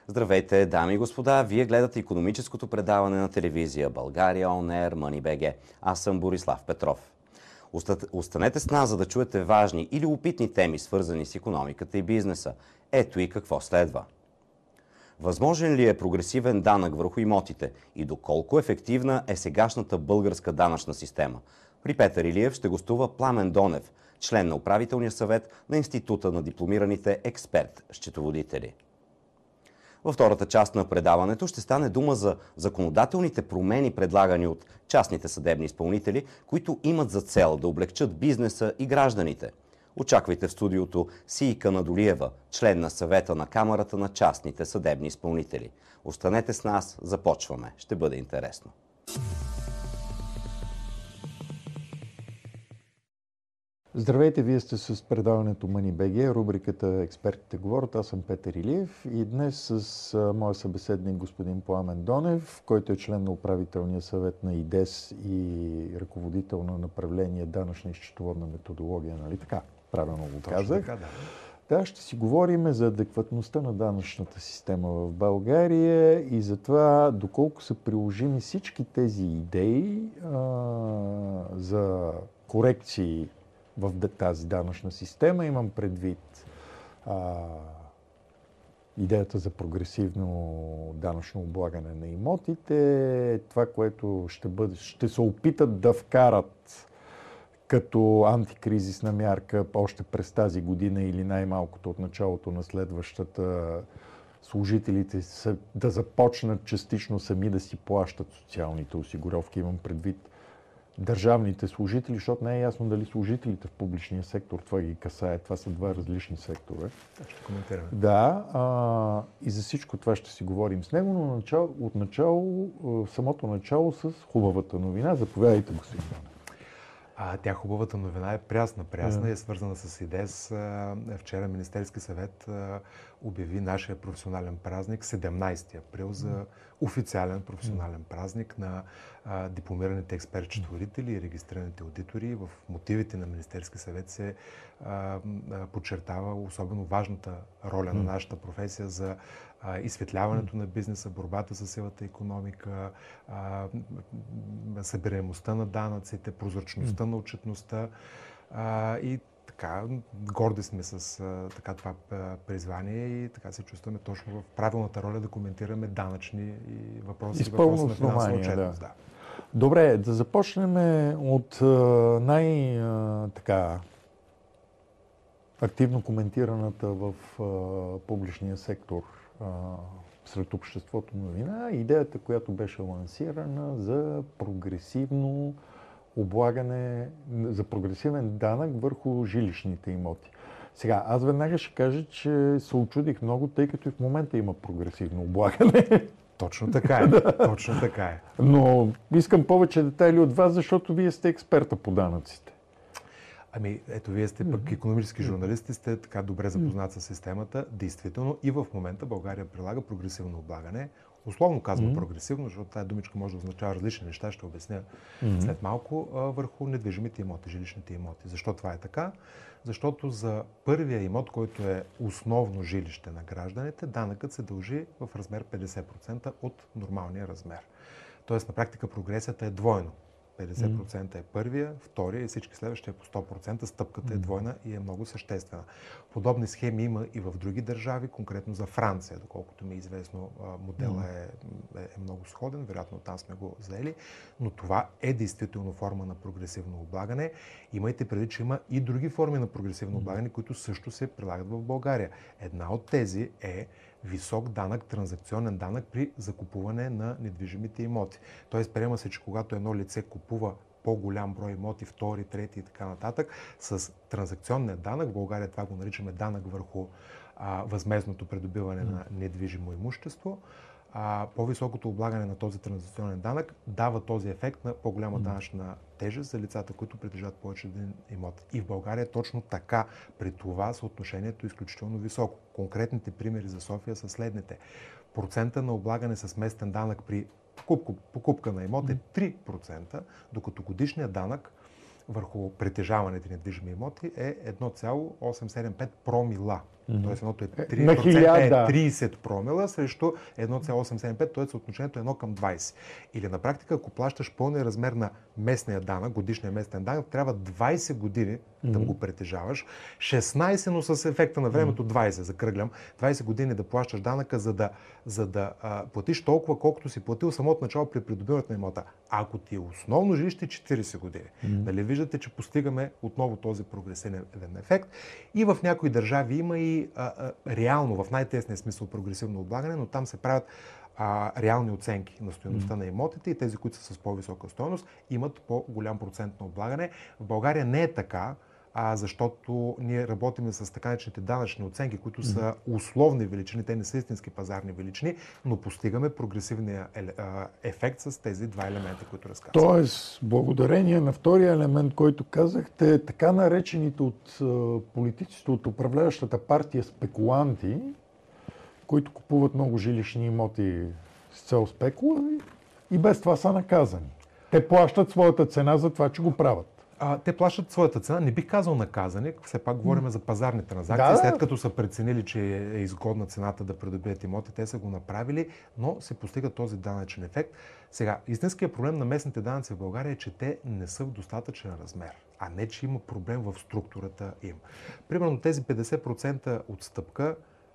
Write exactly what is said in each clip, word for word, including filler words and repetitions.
Здравейте, дами и господа! Вие гледате икономическото предаване на телевизия България Он Ер Мъни би джи. Аз съм Борислав Петров. Останете с нас, за да чуете важни или любопитни теми, свързани с икономиката и бизнеса. Ето и какво следва. Възможен ли е прогресивен данък върху имотите и доколко ефективна е сегашната българска данъчна система? При Петър Илиев ще гостува Пламен Донев, член на управителния съвет на Института на дипломираните експерт-счетоводители. Във втората част на предаването ще стане дума за законодателните промени, предлагани от частните съдебни изпълнители, които имат за цел да облегчат бизнеса и гражданите. Очаквайте в студиото Сийка Надолиева, член на съвета на Камарата на частните съдебни изпълнители. Останете с нас, започваме. Ще бъде интересно. Здравейте, вие сте с предаването Мъни би джи, рубриката Експертите говорят. Аз съм Петър Илиев и днес с моя събеседник господин Пламен Донев, който е член на управителния съвет на ИДЕС и ръководител на направление данъчна и счетоводна методология, нали така? Правилно го казах. Така, да. Да, ще си говорим за адекватността на данъчната система в България и за това доколко са приложими всички тези идеи а, за корекции в тази данъчна система. Имам предвид а, идеята за прогресивно данъчно облагане на имотите, това, което ще, бъде, ще се опитат да вкарат като антикризисна мярка още през тази година или най-малкото от началото на следващата, служителите са, да започнат частично сами да си плащат социалните осигуровки. Имам предвид държавните служители, защото не е ясно дали служителите в публичния сектор това ги касае. Това са два различни сектора. Ще коментираме. Да, а, и за всичко това ще си говорим с него, но начало, от начало, самото начало с хубавата новина. Заповядайте, господин Донев. А, тя хубавата новина е прясна. Прясна Да. е свързана с ИДЕС. Вчера Министерски съвет обяви нашия професионален празник седемнадесети април за официален професионален празник на а, дипломираните експерт-счетоводители и регистрираните аудитори. В мотивите на Министерски съвет се а, а, подчертава особено важната роля на нашата професия за а, изсветляването на бизнеса, борбата с сивата икономика, а, събираемостта на данъците, прозрачността на отчетността а, и така, горди сме с а, така, това а, призвание и така се чувстваме точно в правилната роля да коментираме данъчни и въпроси, въпроси на финансова отчетност. Да. Добре, да започнем от най- а, така активно коментираната в а, публичния сектор а, сред обществото новина, идеята, която беше лансирана за прогресивно облагане, за прогресивен данък върху жилищните имоти. Сега, аз веднага ще кажа, че се очудих много, тъй като и в момента има прогресивно облагане. Точно така е. Точно така е. Но искам повече детайли от вас, защото вие сте експерта по данъците. Ами, ето, вие сте пък икономически журналисти, сте така добре запознат с системата. Действително и в момента България прилага прогресивно облагане. Условно казвам mm-hmm. прогресивно, защото тази думичка може да означава различни неща, ще обясня mm-hmm. след малко, а, върху недвижимите имоти, жилищните имоти. Защо това е така? Защото за първия имот, който е основно жилище на гражданите, данъкът се дължи в размер петдесет процента от нормалния размер. Тоест на практика прогресията е двойно. петдесет процента е първия, втория и всички следващи е по сто процента. Стъпката е двойна и е много съществена. Подобни схеми има и в други държави, конкретно за Франция, доколкото ми е известно, модела е, е, е много сходен, вероятно там сме го заели, но това е действително форма на прогресивно облагане. Имайте преди, че има и други форми на прогресивно облагане, които също се прилагат в България. Една от тези е висок данък, транзакционен данък при закупуване на недвижимите имоти. Тоест, приема се, че когато едно лице купува по-голям брой имоти, втори, трети и така нататък, с транзакционния данък, в България това го наричаме данък върху а, възмездното придобиване mm. на недвижимо имущество, а, по-високото облагане на този транзакционен данък дава този ефект на по-голяма mm. данъчна тежест за лицата, които притежават повече един имот. И в България е точно така. При това съотношението е изключително високо. Конкретните примери за София са следните. Процента на облагане с местен данък при покупка, покупка на имот е три процента, докато годишният данък върху притежаваните недвижими имоти е едно цяло осемстотин седемдесет и пет промила. Mm-hmm. Тоест едното е три процента, на хиляда, е да. трийсет промила срещу едно цяло осемдесет и пет, т.е. съотношението е едно към двайсет. Или на практика, ако плащаш пълния размер на местния данък, годишния местен данък, трябва двайсет години mm-hmm. да го притежаваш, шестнайсет, но с ефекта на времето двайсет, закръглям, двайсет години да плащаш данъка, за да, за да а, платиш толкова, колкото си платил самото начало при придобиването на имота. А ако ти е основно жилище, четирийсет години. Mm-hmm. Дали виждате, че постигаме отново този прогресивен ефект? И в някои държави има и а, а, реално, в най-тесния смисъл, прогресивно облагане, но там се правят а, реални оценки на стойността mm-hmm. на имотите и тези, които са с по-висока стойност, имат по-голям процент на облагане. В България не е така, а защото ние работим с така наречените данъчни оценки, които са условни величини, те не са истински пазарни величини, но постигаме прогресивния ефект с тези два елемента, които разказвам. Тоест, благодарение на втория елемент, който казахте, така наречените от политиците, от управляващата партия спекуланти, които купуват много жилищни имоти с цел спекула, и без това са наказани. Те плащат своята цена за това, че го правят. А, те плащат своята цена. Не бих казал наказани, все пак говорим mm. за пазарни транзакции. Да, след като са преценили, че е изгодна цената да придобият имоти, те са го направили, но се постига този данъчен ефект. Сега, истинският проблем на местните данъци в България е, че те не са в достатъчен размер, а не, че има проблем в структурата им. Примерно тези петдесет процента отстъпка,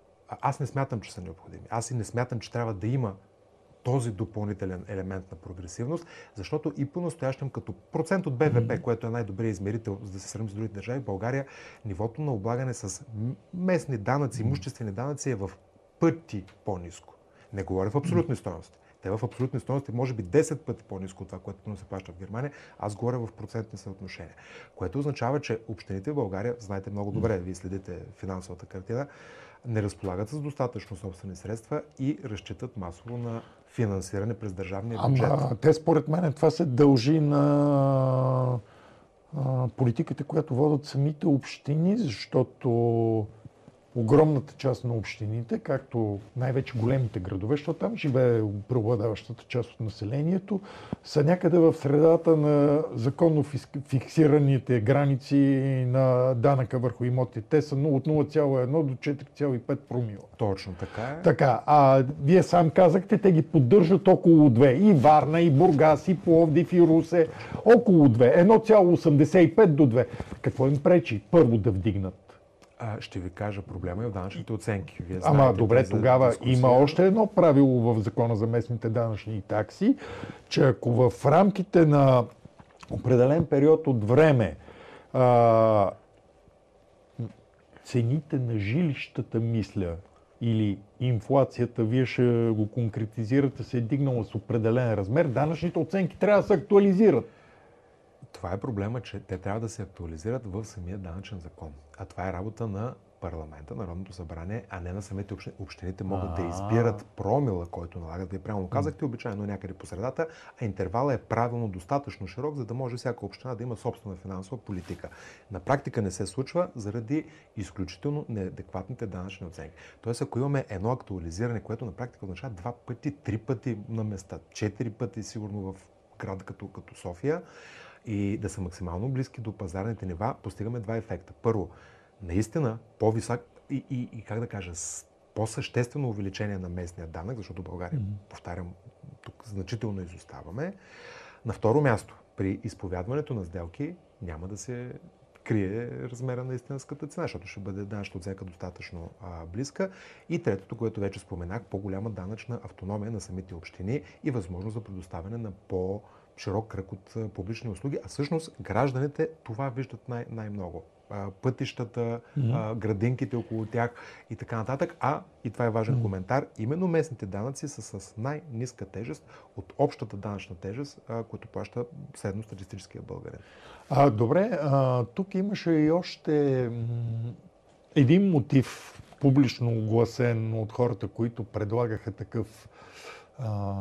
аз не смятам, че са необходими. Аз и не смятам, че трябва да има този допълнителен елемент на прогресивност, защото и по-настоящем като процент от Б В П, което е най-добрият измерител, за да се сравним с другите държави, в България нивото на облагане с местни данъци, имуществени данъци е в пъти по-ниско. Не говоря в абсолютни стойности. Те в абсолютни стойности може би десет пъти по-ниско от това, което се плаща в Германия. Аз говоря в процентни съотношения. Което означава, че общините в България, знаете много добре, вие следите финансовата картина, не разполагат с достатъчно собствени средства и разчитат масово на финансиране през държавния бюджет. Ама те според мен това се дължи на а, политиката, която водят самите общини, защото огромната част на общините, както най-вече големите градове, защото там живее преобладаващата част от населението, са някъде в средата на законно фиксираните граници на данъка върху имотите. Те са от нула цяло едно до четири цяло и пет промила. Точно така е. Така, а вие сам казахте, те ги поддържат около две. И Варна, и Бургас, и Пловдив, и Русе. Около две. едно цяло осемдесет и пет до две. Какво им пречи? Първо да вдигнат. А, ще ви кажа, проблема е в данъчните оценки. Вие Ама знаете, добре, тогава дискусия. Има още едно правило в Закона за местните данъчни такси, че ако в рамките на определен период от време а, цените на жилищата, мисля, или инфлацията, вие ще го конкретизирате, се е дигнала с определен размер, данъчните оценки трябва да се актуализират. Това е проблема, че те трябва да се актуализират в самия данъчен закон. А това е работа на парламента, Народното събрание, а не на самите общини. Общините могат А-а-а. да избират промила, който налагат. Вие правилно казахте, обичайно някъде по средата, а интервалът е правилно достатъчно широк, за да може всяка община да има собствена финансова политика. На практика не се случва заради изключително неадекватните данъчни оценки. Тоест, ако имаме едно актуализиране, което на практика означава два пъти, три пъти на места, четири пъти сигурно в град като, като София, и да са максимално близки до пазарните нива, постигаме два ефекта. Първо, наистина по-висок и, и, и как да кажа, по-съществено увеличение на местния данък, защото България, mm-hmm. повтарям, тук значително изоставаме. На второ място, при изповядването на сделки няма да се крие размера на истинската цена, защото ще бъде данъчната оценка достатъчно а, близка. И третото, което вече споменах, по-голяма данъчна автономия на самите общини и възможност за предоставяне на по- широк кръг от публични услуги, а всъщност гражданите това виждат най- най-много. Пътищата, mm-hmm. градинките около тях и така нататък. А, и това е важен mm-hmm. коментар, именно местните данъци са с най-ниска тежест от общата данъчна тежест, която плаща средностатистическия българин. А, добре, а, тук имаше и още м- един мотив, публично огласен от хората, които предлагаха такъв а,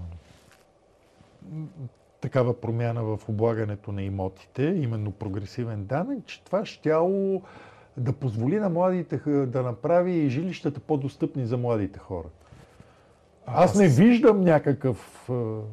такава промяна в облагането на имотите, именно прогресивен данък, че това щяло да позволи на младите да направи жилищата по-достъпни за младите хора. Аз, Аз не виждам някакъв...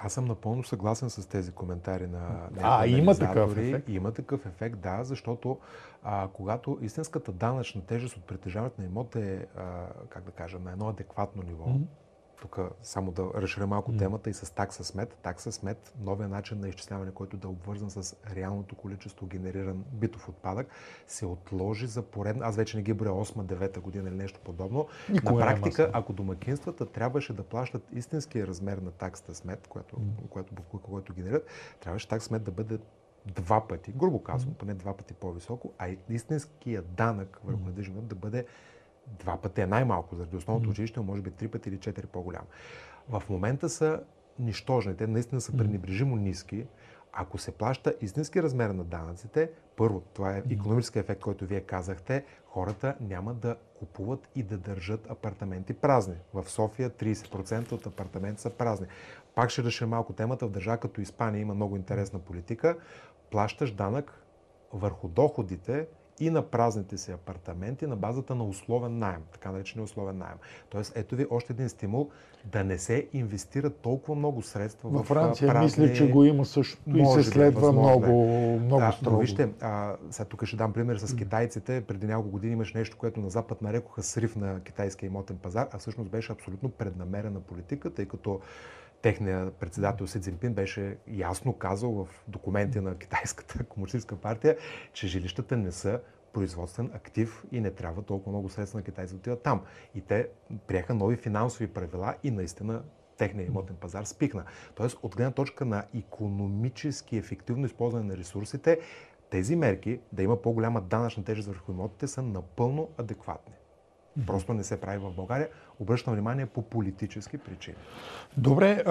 Аз съм напълно съгласен с тези коментари на, на А, има такъв ефект? Има такъв ефект, да, защото а, когато истинската данъчна тежест от притежаването на имот е, а, как да кажа, на едно адекватно ниво, mm-hmm. тук само да разширя малко mm-hmm. темата и с такса смет. Такса смет, новия начин на изчисляване, който да е обвързан с реалното количество генериран битов отпадък, се отложи за поредна, аз вече не ги броя осма девета година или нещо подобно. Никога на практика, ако домакинствата трябваше да плащат истинския размер на таксата смет, което, mm-hmm. което, което, което генерират, трябваше такса смет да бъде два пъти, грубо казвам, mm-hmm. поне два пъти по-високо, а истинския данък върху mm-hmm. недвижим имот да бъде два пъти е най-малко, заради основното mm-hmm. училище, може би три пъти или четири по-голямо. В момента са нищожни, те наистина са пренебрежимо ниски. Ако се плаща истински размер на данъците, първо, това е икономически ефект, който вие казахте, хората няма да купуват и да държат апартаменти празни. В София трийсет процента от апартаменти са празни. Пак ще решим малко темата, в държава като Испания има много интересна политика. Плащаш данък върху доходите и на празните си апартаменти на базата на условен наем, така наречения условен наем. Тоест, ето ви още един стимул да не се инвестират толкова много средства в, в Франция. празни... Мисля, че го има също и се следва би, много, много да, строго. Но вижте, а, сега тук ще дам пример с китайците. Преди няколко години имаш нещо, което на Запад нарекоха срив на китайския имотен пазар, а всъщност беше абсолютно преднамерена политика, тъй като техният председател Си Цзинпин беше ясно казал в документи на Китайската комунистическа партия, че жилищата не са производствен актив и не трябва толкова много средства на китайците да отиват там. И те приеха нови финансови правила и наистина техният имотен пазар спихна. Тоест, от гледна точка на икономически ефективно използване на ресурсите, тези мерки, да има по-голяма данъчна тежест върху имотите, са напълно адекватни. Просто не се прави в България. Обръщам внимание по политически причини. Добре,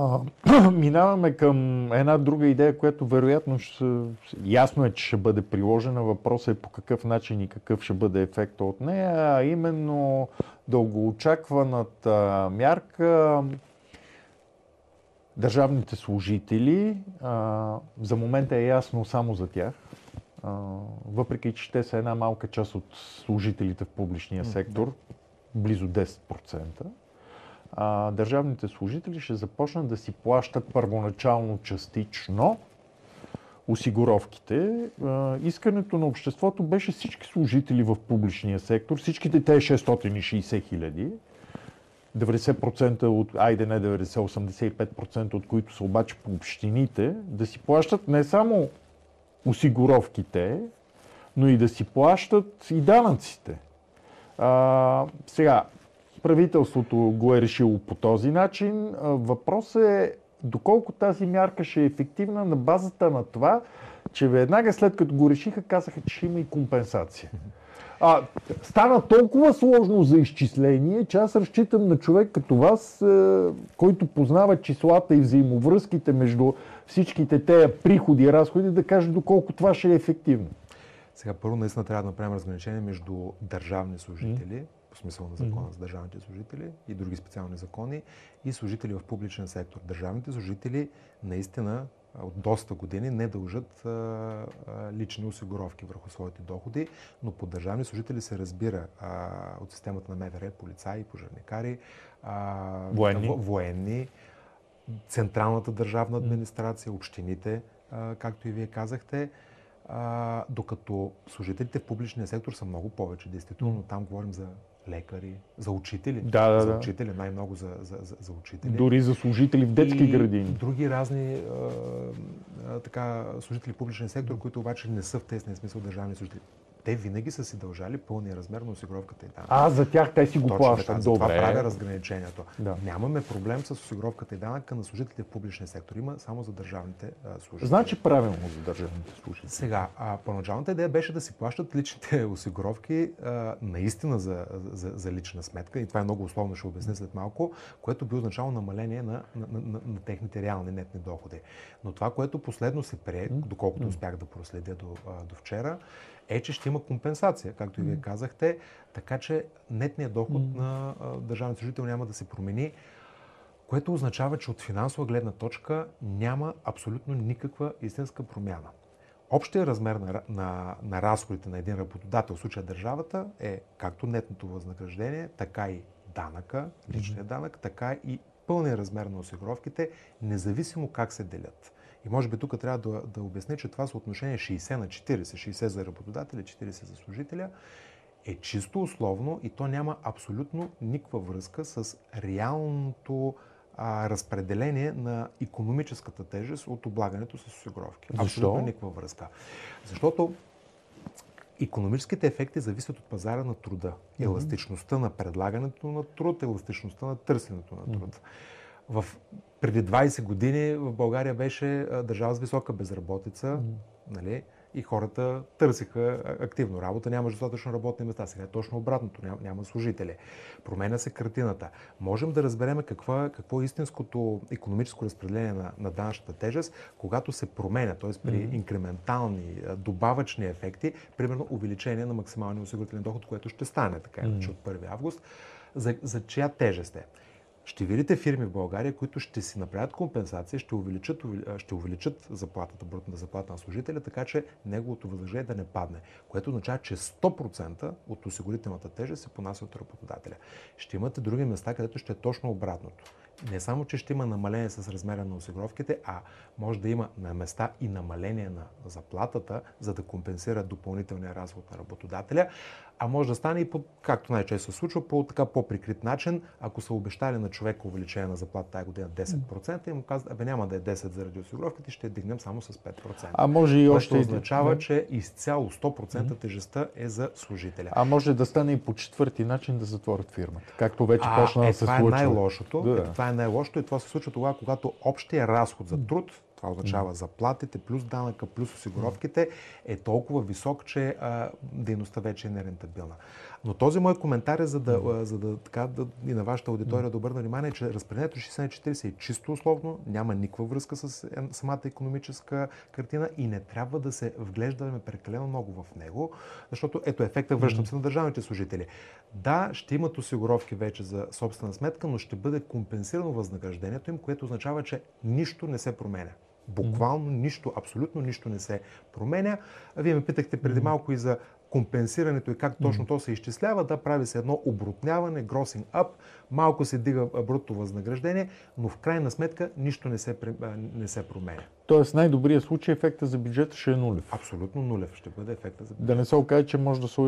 а, минаваме към една друга идея, която вероятно ще, ясно е, че ще бъде приложена. Въпросът е по какъв начин и какъв ще бъде ефекта от нея, а именно дългоочакваната мярка държавните служители. А, за момента е ясно само за тях. Uh, въпреки че те са една малка част от служителите в публичния сектор, близо десет процента, uh, държавните служители ще започнат да си плащат първоначално частично осигуровките. Uh, искането на обществото беше всички служители в публичния сектор, всичките те шестстотин и шейсет хиляди, деветдесет процента от, айде не деветдесет, осемдесет и пет процента от които са обаче по общините, да си плащат не само осигуровките, но и да си плащат и данъците. А, сега, правителството го е решило по този начин. А, въпросът е доколко тази мярка ще е ефективна на базата на това, че веднага след като го решиха, казаха, че ще има и компенсация. А, стана толкова сложно за изчисление, че аз разчитам на човек като вас, който познава числата и взаимовръзките между всичките тези приходи и разходи, да каже доколко това ще е ефективно. Сега първо наистина трябва да направим разграничение между държавни служители, mm. по смисъл на закона mm. за държавните служители и други специални закони, и служители в публичен сектор. Държавните служители наистина от доста години не дължат а, а, лични осигуровки върху своите доходи, но под държавни служители се разбира а, от системата на МВР, полицаи, пожарникари, а, военни. военни, централната държавна администрация, общините, а, както и вие казахте, а, докато служителите в публичния сектор са много повече. Действително, там говорим за лекари, за учители, да, да, за да. учители, най-много за, за, за, за учители. Дори за служители в детски и градини. Други разни а, а, така, служители в публичния сектор, които обаче не са в тесния смисъл държавни служители. Те винаги са си дължали пълния размер на осигуровката и данък. А, за тях те си го плащат. Добре. Това правя разграничението. Да. Нямаме проблем с осигуровката и данъка на служителите в публичния сектор. Има само за държавните а, служители. Значи правилно за държавните служители. Сега, а, първоначалната идея беше да си плащат личните осигуровки а, наистина за, за, за лична сметка. И това е много условно, ще обясня след малко, което би означало намаление на, на, на, на, на техните реални нетни доходи. Но това, което последно се прие, доколкото успях да проследя до, а, до вчера, е, че ще има компенсация, както и вие казахте, така че нетният доход mm. на държавния служител няма да се промени, което означава, че от финансова гледна точка няма абсолютно никаква истинска промяна. Общия размер на, на, на разходите на един работодател, в случая държавата, е както нетното възнаграждение, така и данъка, личният данък, така и пълния размер на осигуровките, независимо как се делят. И може би тук трябва да, да обясня, че това съотношение шейсет на четирийсет, шейсет за работодателя, четирийсет за служителя, е чисто условно и то няма абсолютно никаква връзка с реалното а, разпределение на икономическата тежест от облагането с осигуровки. Защо? Абсолютно никаква връзка. Защото икономическите ефекти зависят от пазара на труда. Mm-hmm. Еластичността на предлагането на труд, еластичността на търсенето на труд. Mm-hmm. В, преди двайсет години в България беше а, държава с висока безработица, mm-hmm. нали? И хората търсиха активно работа, нямаше достатъчно работни места. Сега е точно обратното, няма, няма служители. Променя се картината. Можем да разберем какво, какво е истинското икономическо разпределение на, на данъчната тежест, когато се променя, т.е. при mm-hmm. инкрементални, добавъчни ефекти, примерно увеличение на максималния осигурителен доход, което ще стане, така иначе mm-hmm. от първи август, за, за чия тежест е. Ще видите фирми в България, които ще си направят компенсация, ще увеличат, ще увеличат заплатата, брутната заплата на служителя, така че неговото възнаграждение да не падне. Което означава, че сто процента от осигурителната тежест се понася от работодателя. Ще имате други места, където ще е точно обратното. Не само, че ще има намаление с размера на осигуровките, а може да има на места и намаление на заплатата, за да компенсира допълнителния разход на работодателя. А може да стане и, по, както най-често се случва, по така по-прикрит начин. Ако са обещали на човека увеличение на заплата тази година десет процента и му казват, абе няма да е десет заради осигуровките, ще дигнем само с пет процента. А може и още... Това означава, да. Че изцяло сто процента тежестта е за служителя. А може да стане и по четвърти начин да затворят фирмата, както вече а, почна е, да се това случва. Е най-лошото, да. е, това е най-лошото и това се случва тогава, когато общия разход за труд, това означава заплатите, плюс данъка, плюс осигуровките, е толкова висок, че а, дейността вече е нерентабилна. Но този мой коментар е за да, mm. за да, така, да и на вашата аудитория mm. да обърна внимание, че разпределението шейсет на четирийсет е чисто условно, няма никаква връзка с самата икономическа картина и не трябва да се вглеждаме прекалено много в него, защото ето ефекта връщам се mm. на държавните служители. Да, ще имат осигуровки вече за собствена сметка, но ще бъде компенсирано възнаграждението им, което означава, че нищо не се променя. Буквално нищо, абсолютно нищо не се променя. Вие ме питахте преди малко и за компенсирането и как точно то се изчислява. Да, прави се едно обрутняване, grossing up, малко се дига брутно възнаграждение, но в крайна сметка нищо не се, не се променя. Тоест най-добрият случай ефекта за бюджета ще е нулев. Абсолютно нулев ще бъде ефекта за бюджета. Да не се окаже, че може да се...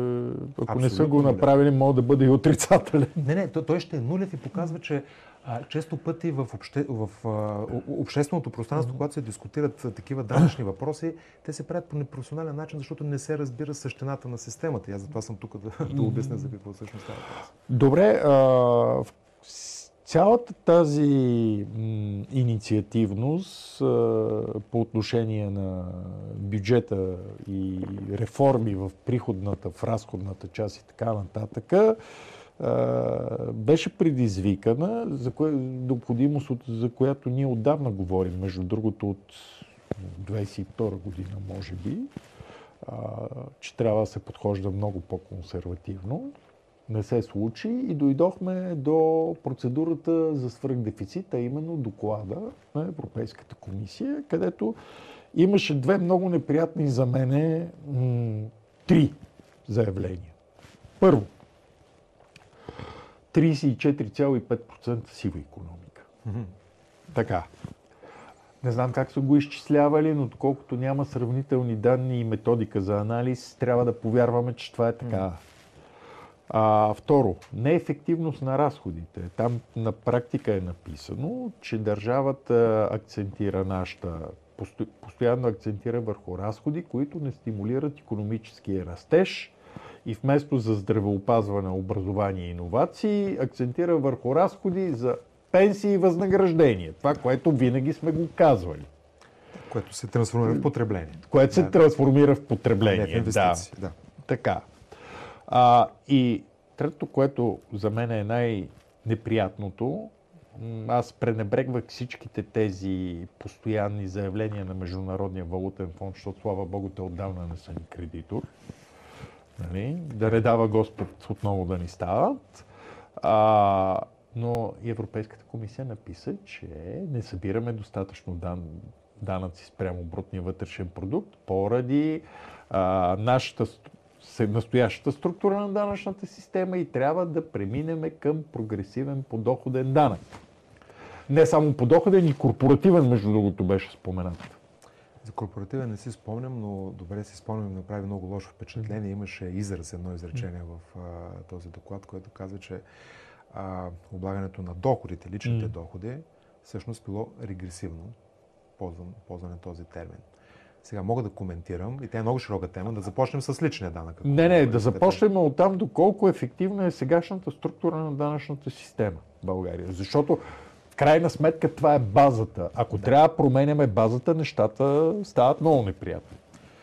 Ако Абсолютно не са го направили, може да бъде и отрицателен. Не, не, той ще е нулев и показва, че а, често пъти в, обще, в а, общественото пространство, mm-hmm. когато се дискутират а, такива данъчни въпроси, те се правят по непрофесионален начин, защото не се разбира същината на системата. И аз затова съм тук да, да обясня за какво всъщност става въпрос. Добре, а, в цялата тази м, инициативност а, по отношение на бюджета и реформи в приходната, в разходната част и така нататък, беше предизвикана за кое, необходимост, за която ние отдавна говорим, между другото от двайсет и втора година, може би, а, че трябва да се подхожда много по-консервативно. Не се случи и дойдохме до процедурата за свръхдефицит, а именно доклада на Европейската комисия, където имаше две много неприятни за мене м- три заявления. Първо, трийсет и четири цяло и пет процента сива икономика. Mm-hmm. Така. Не знам как са го изчислявали, но доколкото няма сравнителни данни и методика за анализ, трябва да повярваме, че това е така. Mm-hmm. А, второ, неефективност на разходите. Там на практика е написано, че държавата акцентира нашата, постоянно акцентира върху разходи, които не стимулират икономическия растеж, и вместо за здравеопазване, образование и иновации, акцентира върху разходи за пенсии и възнаграждения. Това, което винаги сме го казвали. Което се трансформира в потребление. Което се да. трансформира в потребление. Не в инвестиции. Да. Да. Така. А, и трето, което за мен е най-неприятното, аз пренебрегвах всичките тези постоянни заявления на Международния валутен фонд, защото слава Богу, те отдавна не са ни кредитор. Нали? Да не дава Господ отново да ни стават. А, но Европейската комисия написа, че не събираме достатъчно дан, данъци спрямо брутния вътрешен продукт поради а, нашата настоящата структура на данъчната система и трябва да преминеме към прогресивен подоходен данък. Не само подоходен, и корпоративен, между другото, беше споменат. За корпоративен не си спомням, но добре си спомням, ми направи много лошо впечатление. Имаше израз, едно изречение в а, този доклад, което казва, че а, облагането на доходите, личните mm. доходи, всъщност било регресивно. Ползвам, ползване този термин. Сега мога да коментирам, и тя е много широка тема, да започнем с личния данък. Не, не, да започнем от там доколко ефективна е сегашната структура на данъчната система в България. Защото в крайна сметка това е базата. Ако да. трябва да променяме базата, нещата стават много неприятни.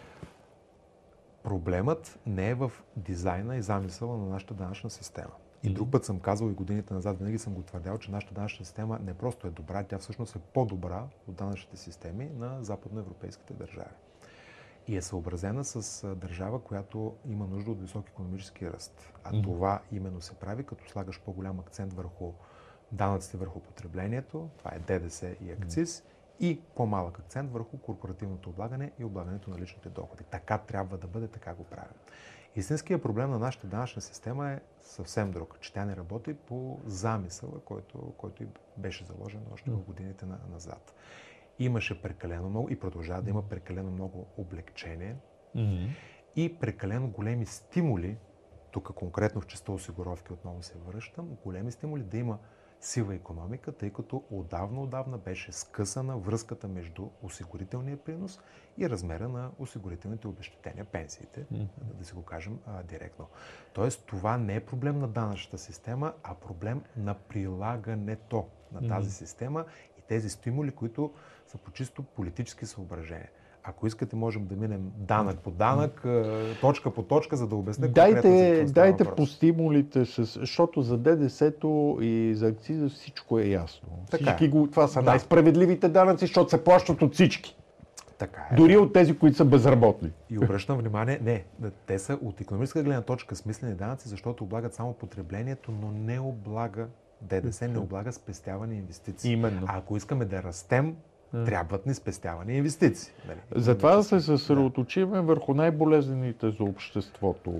Проблемът не е в дизайна и замисъла на нашата данъчна система. И друг път съм казвал и годините назад, винаги съм го твърдял, че нашата данъчна система не просто е добра, тя всъщност е по-добра от данъчните системи на западноевропейските държави. И е съобразена с държава, която има нужда от висок икономически ръст. А mm-hmm. това именно се прави, като слагаш по-голям акцент върху данъците върху потреблението, това е ДДС и акциз, mm-hmm. и по-малък акцент върху корпоративното облагане и облагането на личните доходи. Така трябва да бъде, така го правим. Истинският проблем на нашата данъчна система е съвсем друг, че тя не работи по замисъла, който, който и беше заложен още в годините на, назад. Имаше прекалено много и продължава да има прекалено много облегчение mm-hmm. и прекалено големи стимули, тук конкретно в частта осигуровки отново се връщам, големи стимули да има сива икономика, тъй като отдавна-отдавна беше скъсана връзката между осигурителния принос и размера на осигурителните обезщетения, пенсиите, mm-hmm. да, да си го кажем а, директно. Тоест, това не е проблем на данъчната система, а проблем на прилагането на тази mm-hmm. система и тези стимули, които са по чисто политически съображения. Ако искате, можем да минем данък по данък, точка по точка, за да обясня конкретно дайте, за какво става дайте въпрос. по стимулите, с, защото за ДДС-то и за акциза всичко е ясно. Така всички е. го, това са Да. най-справедливите данъци, защото се плащат от всички. Така е. Дори от тези, които са безработни. И обръщам внимание, не, те са от икономическа гледна точка смислени данъци, защото облагат само потреблението, но не облага ДДС, не облага спестяване и инвестиции. Именно. А ако искаме да растем, трябват ни спестяване и инвестиции. Нали? Затова да се съсредоточим да. върху най-болезнените за обществото.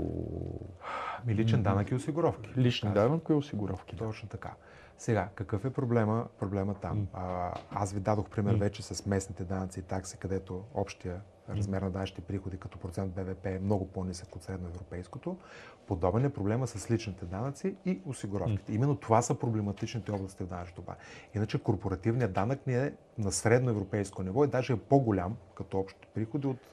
Ми личен данък и осигуровки. Личен данък и осигуровки. Точно така. Сега, какъв е проблема, проблема там? А, аз ви дадох пример вече с местните данъци и такси, където общия размер на данъчните приходи като процент БВП е много по-нисък от средноевропейското. Подобен е проблема с личните данъци и осигуровките. Именно това са проблематичните области в данъчното облагане. Иначе корпоративният данък ни е на средноевропейско ниво и даже е по-голям като общите приходи от,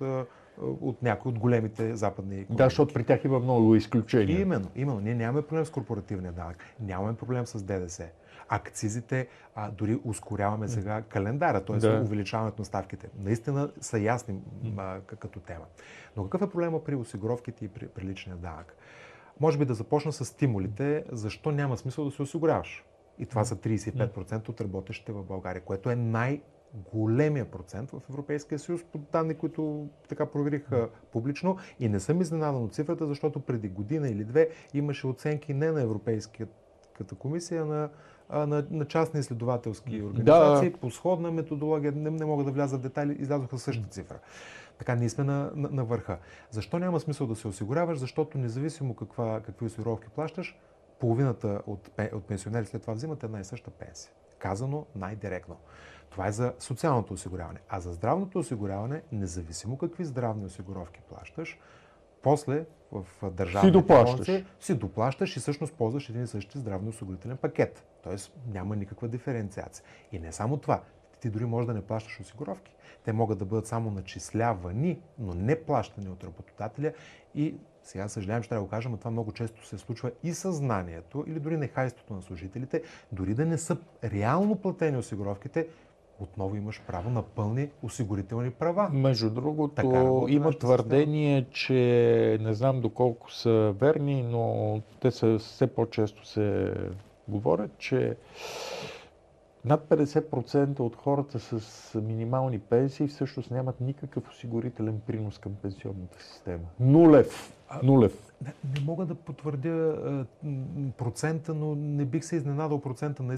от някои от големите западни икономики. Да, защото при тях има много изключения. Именно, именно. Ние нямаме проблем с корпоративния данък, нямаме проблем с ДДС. Акцизите, а, дори ускоряваме сега календара, т.е. Да. увеличаването на ставките. Наистина са ясни а, като тема. Но какъв е проблема при осигуровките и при, при личния данък? Може би да започна с стимулите, защо няма смисъл да се осигуряваш. И това са трийсет и пет процента от работещите в България, което е най-големия процент в Европейския съюз, по данни, които така проверих публично. И не съм изненадан от цифрата, защото преди година или две имаше оценки не на Европейската комисия, на На, на частни изследователски организации, да. По сходна методология, не, не мога да вляза в детайли, излязоха същата цифра. Така, ние сме на, на, на върха. Защо няма смисъл да се осигуряваш? Защото независимо каква, какви осигуровки плащаш, половината от, от пенсионери след това взимат една и съща пенсия. Казано най-директно. Това е за социалното осигуряване. А за здравното осигуряване, независимо какви здравни осигуровки плащаш, после в държавните болници си доплащаш и всъщност ползваш един и същи здравно-осигурителен пакет. Тоест няма никаква диференциация. И не само това. Ти дори можеш да не плащаш осигуровки. Те могат да бъдат само начислявани, но не плащани от работодателя. И сега съжалявам, че трябва да го кажа, но това много често се случва и съзнанието или дори нехайството на служителите, дори да не са реално платени осигуровките, отново имаш право на пълни осигурителни права. Между другото, има твърдение, система. Че не знам доколко са верни, но те са, все по-често се говорят, че над петдесет процента от хората с минимални пенсии всъщност нямат никакъв осигурителен принос към пенсионната система. Нулев. Нулев. Не, не мога да потвърдя а, процента, но не бих се изненадал процента на